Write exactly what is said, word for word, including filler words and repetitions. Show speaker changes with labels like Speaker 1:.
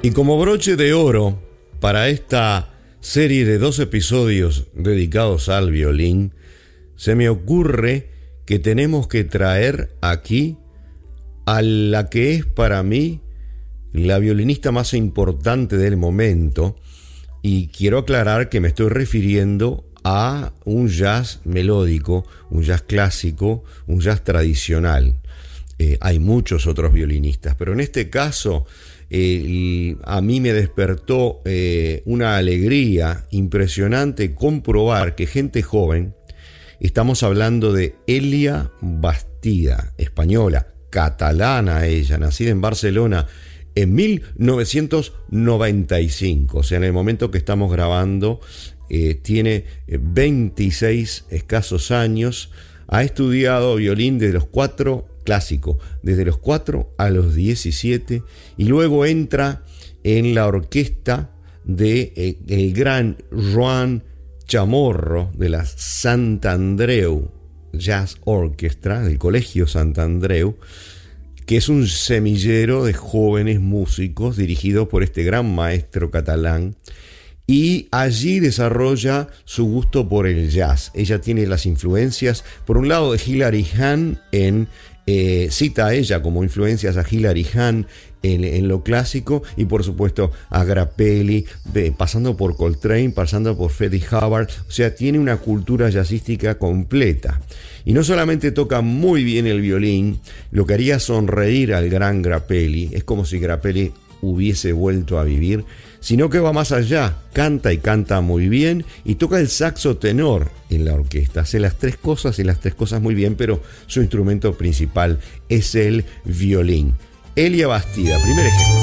Speaker 1: Y como broche de oro para esta serie de dos episodios dedicados al violín, se me ocurre que tenemos que traer aquí a la que es para mí la violinista más importante del momento, y quiero aclarar que me estoy refiriendo a un jazz melódico, un jazz clásico, un jazz tradicional. Eh, hay muchos otros violinistas, pero en este caso eh, a mí me despertó eh, una alegría impresionante comprobar que gente joven, estamos hablando de Elia Bastida, española, catalana ella, nacida en Barcelona en mil novecientos noventa y cinco, o sea, en el momento que estamos grabando, eh, tiene veintiséis escasos años, ha estudiado violín desde los cuatro, clásico, desde los cuatro a los diecisiete, y luego entra en la orquesta de eh, el gran Joan Chamorro de la Sant Andreu Jazz Orchestra, del Colegio Sant Andreu, que es un semillero de jóvenes músicos dirigido por este gran maestro catalán, y allí desarrolla su gusto por el jazz. Ella tiene las influencias, por un lado, de Hilary Hahn, en, eh, cita a ella como influencias a Hilary Hahn en, en lo clásico, y por supuesto a Grappelli, pasando por Coltrane, pasando por Freddie Hubbard. O sea, tiene una cultura jazzística completa. Y no solamente toca muy bien el violín, lo que haría sonreír al gran Grappelli, es como si Grappelli hubiese vuelto a vivir, sino que va más allá, canta y canta muy bien, y toca el saxo tenor en la orquesta, hace las tres cosas y las tres cosas muy bien, pero su instrumento principal es el violín. Elia Bastida, primer ejemplo.